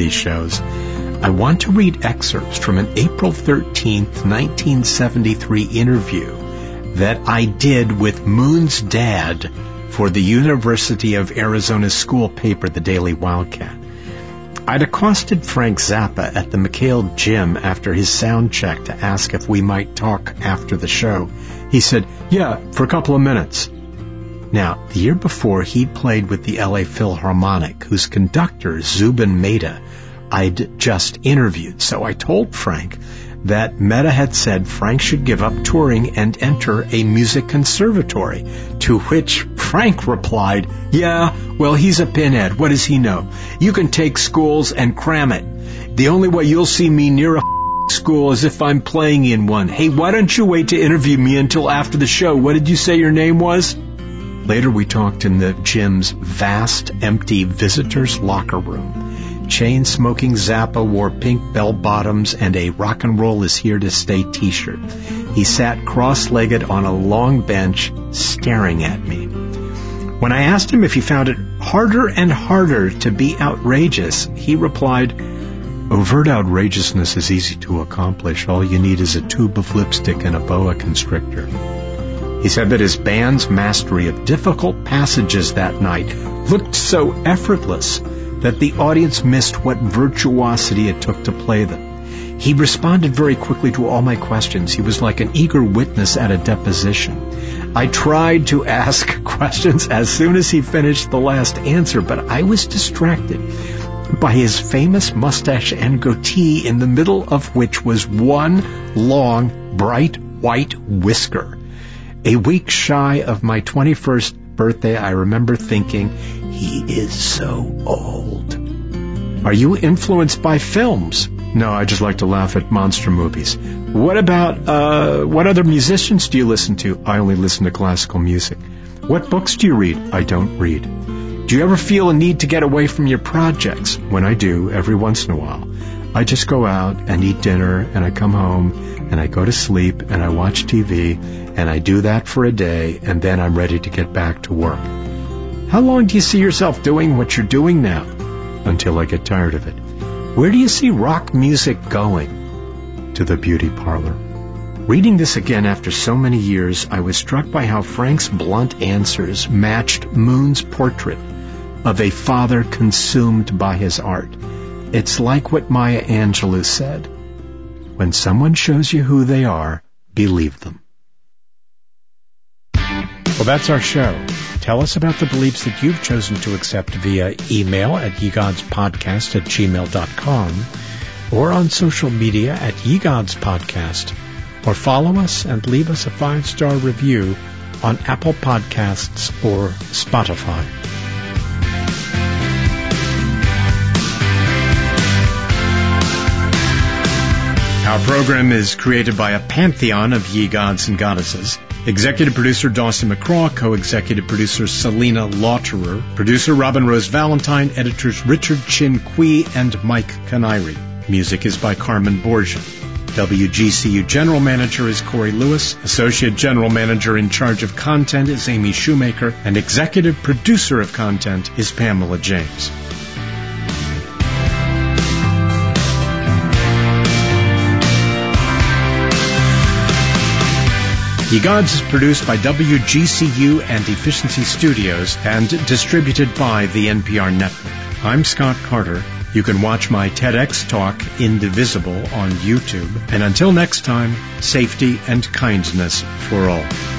these shows, I want to read excerpts from an April 13th, 1973 interview that I did with Moon's dad for the University of Arizona school paper, the Daily Wildcat. I'd accosted Frank Zappa at the McHale gym after his sound check to ask if we might talk after the show. He said, "Yeah, for a couple of minutes." Now, the year before, he'd played with the LA Philharmonic, whose conductor, Zubin Mehta, I'd just interviewed. So I told Frank that Mehta had said Frank should give up touring and enter a music conservatory, to which Frank replied, "Yeah, well, he's a pinhead. What does he know? You can take schools and cram it. The only way you'll see me near a school is if I'm playing in one. Hey, why don't you wait to interview me until after the show? What did you say your name was?" Later we talked in the gym's vast, empty visitors' locker room. Chain-smoking Zappa wore pink bell-bottoms and a rock and roll is here to stay t-shirt. He sat cross-legged on a long bench, staring at me. When I asked him if he found it harder and harder to be outrageous, he replied, "Overt outrageousness is easy to accomplish. All you need is a tube of lipstick and a boa constrictor." He said that his band's mastery of difficult passages that night looked so effortless that the audience missed what virtuosity it took to play them. He responded very quickly to all my questions. He was like an eager witness at a deposition. I tried to ask questions as soon as he finished the last answer, but I was distracted by his famous mustache and goatee, in the middle of which was one long, bright white whisker. A week shy of my 21st birthday, I remember thinking, he is so old. Are you influenced by films? No, I just like to laugh at monster movies. What other musicians do you listen to? I only listen to classical music. What books do you read? I don't read. Do you ever feel a need to get away from your projects? When I do, every once in a while. I just go out and eat dinner, and I come home, and I go to sleep, and I watch TV, and I do that for a day, and then I'm ready to get back to work. How long do you see yourself doing what you're doing now? Until I get tired of it. Where do you see rock music going? To the beauty parlor. Reading this again after so many years, I was struck by how Frank's blunt answers matched Moon's portrait of a father consumed by his art. It's like what Maya Angelou said, when someone shows you who they are, believe them. Well, that's our show. Tell us about the beliefs that you've chosen to accept via email at yegodspodcast@gmail.com or on social media at yegodspodcast, or follow us and leave us a 5-star review on Apple Podcasts or Spotify. Our program is created by a pantheon of ye gods and goddesses. Executive producer Dawson McCraw, co-executive producer Selena Lauterer, producer Robin Rose Valentine, editors Richard Chin Kui and Mike Canary. Music is by Carmen Borgia. WGCU General Manager is Corey Lewis. Associate General Manager in charge of content is Amy Shoemaker. And Executive Producer of Content is Pamela James. Ye Gods is produced by WGCU and Efficiency Studios and distributed by the NPR Network. I'm Scott Carter. You can watch my TEDx talk, Indivisible, on YouTube. And until next time, safety and kindness for all.